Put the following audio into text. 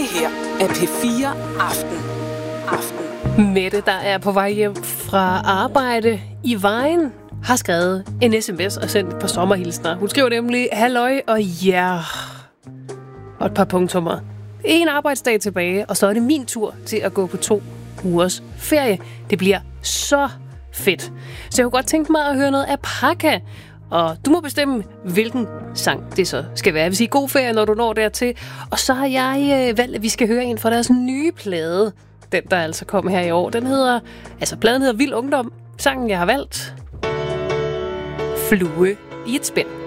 her er P4 Aften. Mette, der er på vej hjem fra arbejde i Vejen, har skrevet en sms og sendt et par sommerhilsner. Hun skriver nemlig, halløj og ja, og et par punktummer. En arbejdsdag tilbage, og så er det min tur til at gå på 2 ugers ferie. Det bliver så fedt. Så jeg kunne godt tænke mig at høre noget af Pakka. Og du må bestemme, hvilken sang det så skal være. Jeg vil sige god ferie, når du når dertil. Og så har jeg valgt, at vi skal høre en fra deres nye plade. Den, der altså kom her i år. Pladen hedder Vild Ungdom. Sangen, jeg har valgt, Flue i et spænd.